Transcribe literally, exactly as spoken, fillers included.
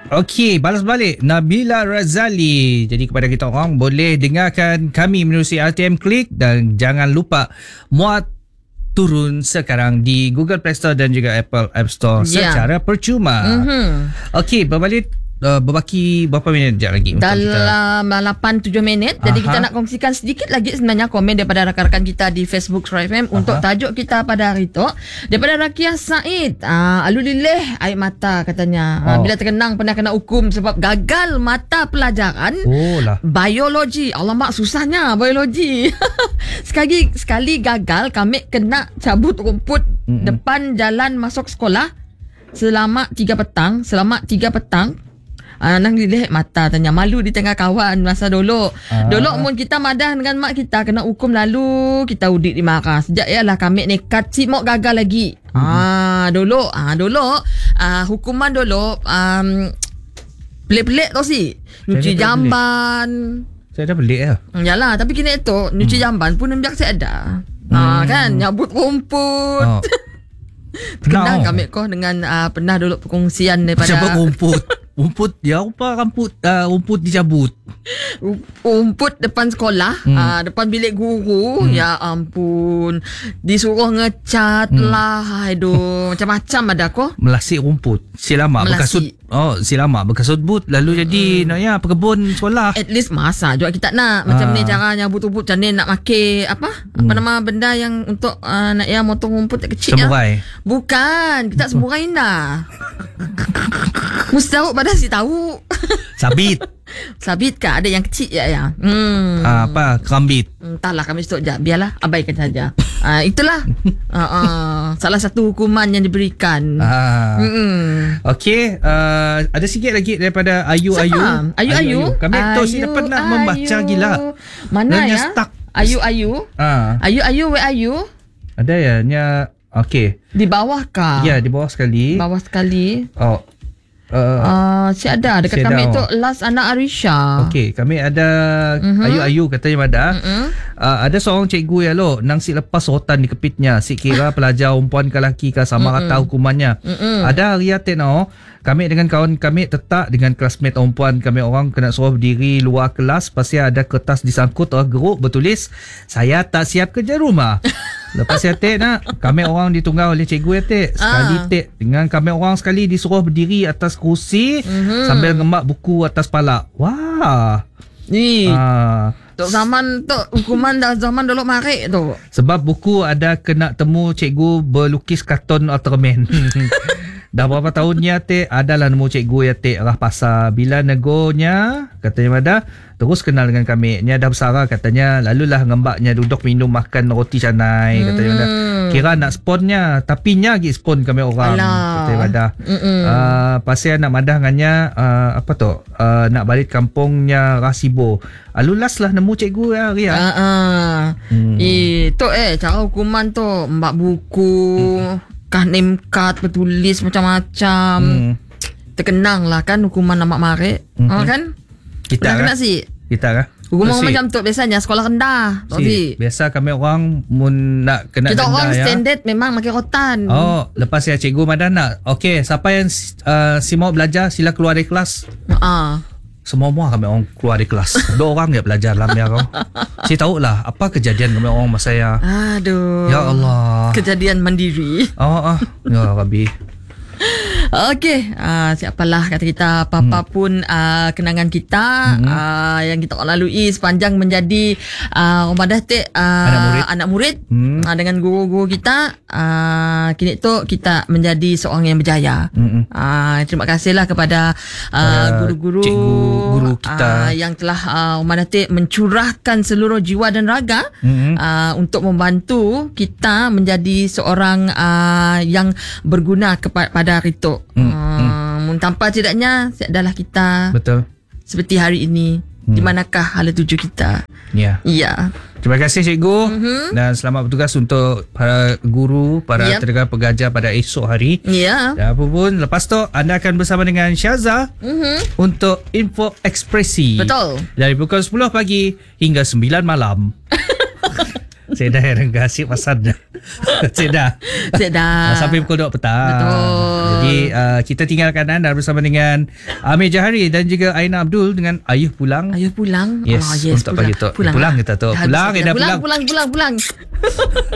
Okey, balas balik Nabila Razali. Jadi kepada kita orang, boleh dengarkan kami menerusi R T M Click dan jangan lupa muat turun sekarang di Google Play Store dan juga Apple App Store yeah. secara percuma. Mm-hmm. Okey, berbalik Uh, berbaki berapa minit sekejap lagi dalam lapan tujuh minit. Jadi Aha. kita nak kongsikan sedikit lagi sebenarnya komen daripada rakan-rakan kita di Facebook Suara F M Aha. untuk tajuk kita pada hari itu. Daripada Rakiah Said, uh, alulileh air mata katanya. oh. uh, Bila terkenang pernah kena hukum sebab gagal mata pelajaran oh lah. biologi. Alamak, susahnya biologi. sekali sekali gagal, kami kena cabut rumput Mm-mm. depan jalan masuk sekolah selama tiga petang selama tiga petang. Uh, nang dilihat mata tanya malu di tengah kawan masa dulu. Ah. Dulu mun kita madah dengan mak kita kena hukum lalu kita udik dimarah. Sejak ialah kami nekat si mau gagal lagi. Hmm. Ah dulu ah dulu ah hukuman dulu um, pelik-pelik tu si. Nyuci jamban. Saya dah pelik ya. Yalah, tapi kini itu nyuci hmm. jamban pun biar saya ada. Hmm. Ah kan nyabut rumput. Oh. Kenal no. kami kau dengan uh, pernah dulu perkongsian daripada cabut rumput. Rumput dia apa rumput uh, rumput dicabut. Rumput depan sekolah, hmm. uh, depan bilik guru. Hmm. Ya ampun. Disuruh ngecat hmm. lah. Aduh, macam-macam ada kau. Melasik rumput. Silama berkasut. Oh, silama berkasut but lalu hmm. jadi nak ya pekebun sekolah. At least masa juga kita nak macam ah. ni cara nyabut rumput macam ni nak pakai apa? Hmm. Apa nama benda yang untuk uh, nak ya motong rumput kecil Semurai. Ya. Bukan, kita semurai dah. Mesti tahu pada si tahu. Sabit. Sabit kah? Ada yang kecil ya ya. Hmm. Ah, apa? Kerambit. Entahlah, kami stok je. Biarlah, abaikan saja. Ah, itulah. uh, uh, salah satu hukuman yang diberikan. Ah. Okey, uh, ada sikit lagi daripada Ayu Ayu. Ayu Ayu. Kami tu sudah pernah Ayu. membaca gila. Mana ya? Stuck. Ayu Ayu. Ah. Ayu Ayu, where are you? Ada ya, nya okey. Di bawah kah? Ya, di bawah sekali. Bawah sekali. Oh. Uh, uh, si ada dekat si kami ada, tu oh. Last anak Arisha. Okey, kami ada uh-huh. Ayu-ayu katanya Mada. Uh-huh. Uh, ada seorang cikgu ya lo, nang si lepas rotan di kepitnya. Si kira pelajar perempuan ke lelaki ke sama uh-huh. rata hukumannya. Uh-huh. Ada Ria Teno, kami dengan kawan kami tetap dengan classmate perempuan kami orang kena suruh berdiri luar kelas pasal ada kertas disangkut atau geruk bertulis saya tak siap kerja rumah. Lepas ya tek nak kami orang ditunggang oleh cikgu ya tek sekali ah. tek dengan kami orang sekali disuruh berdiri atas kerusi mm-hmm. sambil ngemak buku atas pala. Wah. Ni. Ah. Tok zaman tu hukuman dah zaman dulu marik tu. Sebab buku ada kena temu cikgu berlukis kartun Ultraman. Dah berapa tahunnya tek adalah nemu cikgu ya tek arah pasar bila negonya katanya Mada terus kenal dengan kami. Nya dah besar katanya lalulah ngembaknya duduk minum makan roti canai hmm. katanya Mada. Kira nak sponnya tapi nya lagi spon kami orang Alah. katanya Mada. Uh, pasal nak madah dengannya uh, apa tu uh, nak balik kampungnya Rasibo. Alulas lah nemu cikgu ya Ria. Uh, uh. hmm. Eh tu eh cara hukuman tu mbak buku hmm. kah name card bertulis macam-macam. Hmm. Terkenang lah kan hukuman nama marik. Hmm. Oh, kan? Kita kena si. Kita kah? Hukuman Masih. macam tu biasanya sekolah rendah. Si. Biasa kami orang mun nak kena kita rendah orang ya. standard memang makin rotan. Oh, lepas ya cikgu Madana. Okey, siapa yang uh, si mau belajar sila keluar dari kelas. Ah. Semua-semua kami orang keluar dari kelas. Dua orang je belajar dalam ya kau. Saya tahu lah apa kejadian kami orang masa ya. Aduh. Ya Allah. Kejadian mandiri. Oh, oh. Ya Rabbi. Okey, uh, siapalah kata kita apa-apa hmm. pun uh, kenangan kita hmm. uh, yang kita lalui sepanjang menjadi uh, Ramadan tek uh, anak murid, anak murid hmm. uh, dengan guru-guru kita uh, kini tu kita menjadi seorang yang berjaya. Hmm. Uh, terima kasihlah kepada uh, guru-guru cikgu guru kita uh, yang telah uh, Ramadan tek mencurahkan seluruh jiwa dan raga hmm. uh, untuk membantu kita menjadi seorang uh, yang berguna kepada pada hari itu. Hmm. Uh, hmm. Tanpa tidaknya adalah kita betul seperti hari ini. Hmm. Di manakah hala tuju kita? Ya. Ya. Terima kasih cikgu mm-hmm. dan selamat bertugas untuk para guru, para yep. tenaga pengajar pada esok hari. Ya. Dan apa pun lepas tu anda akan bersama dengan Syaza mm-hmm. untuk Info Ekspresi. Betul. Dari pukul sepuluh pagi hingga sembilan malam. Saya dah heran gasip pasalnya. Cik dah. Cik dah. Uh, sampai pukul dua petang. Betul. Jadi uh, kita tinggalkan anda bersama dengan Amir Jahari dan juga Aina Abdul dengan Ayuh Pulang. Ayuh pulang. Yes, Ah, yes untuk pulang. pagi tu. Pulang, Pulang lah. kita tu. Dah Pulang, habis Ina dah. pulang. Pulang, pulang, pulang, pulang.